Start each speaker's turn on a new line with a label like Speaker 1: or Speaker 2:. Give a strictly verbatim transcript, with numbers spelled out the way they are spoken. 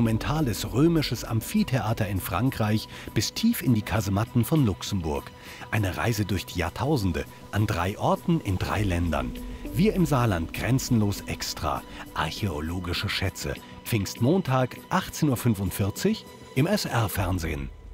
Speaker 1: monumentales römisches Amphitheater in Frankreich bis tief in die Kasematten von Luxemburg. Eine Reise durch die Jahrtausende, an drei Orten in drei Ländern. Wir im Saarland grenzenlos extra. Archäologische Schätze. Pfingstmontag, achtzehn Uhr fünfundvierzig im S R-Fernsehen.